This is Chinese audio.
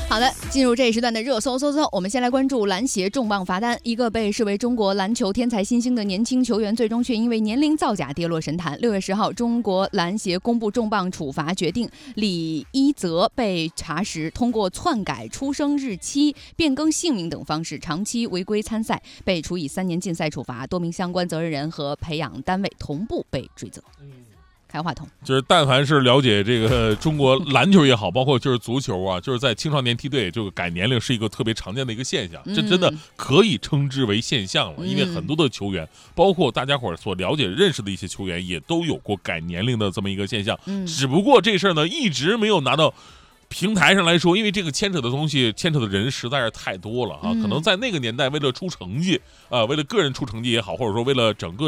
好的，进入这一时段的热搜，我们先来关注篮协重磅罚单。一个被视为中国篮球天才新星的年轻球员，最终却因为年龄造假跌落神坛。6月10号，中国篮协公布重磅处罚决定，李一泽被查实通过篡改出生日期、变更姓名等方式长期违规参赛，被处以3年禁赛处罚。多名相关责任人和培养单位同步被追责。开话筒， 就是但凡是了解这个中国篮球也好，包括就是足球啊，就是在青少年梯队这个改年龄是一个特别常见的一个现象，这真的可以称之为现象了。因为很多的球员，包括大家伙所了解认识的一些球员，也都有过改年龄的这么一个现象。只不过这事儿呢，一直没有拿到平台上来说，因为这个牵扯的东西、牵扯的人实在是太多了啊。可能在那个年代，为了出成绩，为了个人出成绩也好，或者说为了整个